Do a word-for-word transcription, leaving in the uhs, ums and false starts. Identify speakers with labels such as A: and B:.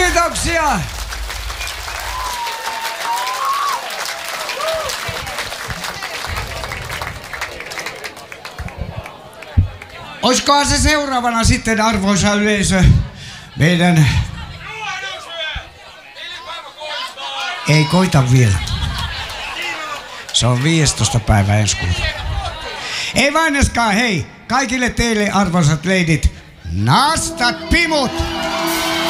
A: Kiitoksia! Oiskohan se seuraavana sitten, arvoisa yleisö, meidän... Ei koita vielä. Se on viidestoista päivä ensi kuuta. Ei vaineskaan, hei! Kaikille teille, arvoisat leidit, nastat pimut!